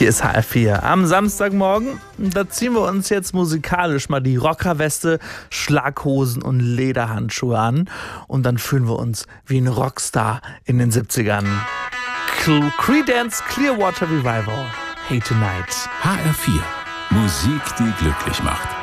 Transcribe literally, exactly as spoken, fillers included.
Hier ist H R vier. Am Samstagmorgen, da ziehen wir uns jetzt musikalisch mal die Rockerweste, Schlaghosen und Lederhandschuhe an. Und dann fühlen wir uns wie ein Rockstar in den siebzigern. Creedence Clearwater Revival. Hey Tonight. H R vier. Musik, die glücklich macht.